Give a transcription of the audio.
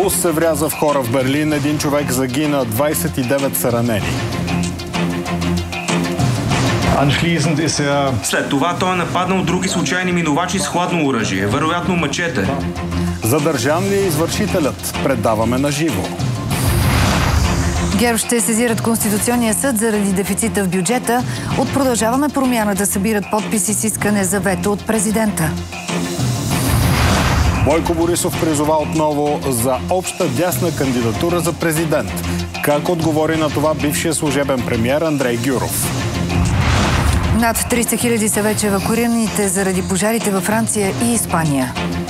Бус се вряза в хора в Берлин. Един човек загина, 29 са ранени. След това той е нападнал други случайни минувачи с хладно оръжие, вероятно мачете. Задържан ли е извършителят? Предаваме на живо. ГЕРБ ще сезират Конституционния съд заради дефицита в бюджета. От Продължаваме промяна да събират подписи с искане за вето от президента. Бойко Борисов призова отново за обща дясна кандидатура за президент. Как отговори на това бившия служебен премиер Андрей Гюров? Над 300 000 са вече евакуираните заради пожарите във Франция и Испания.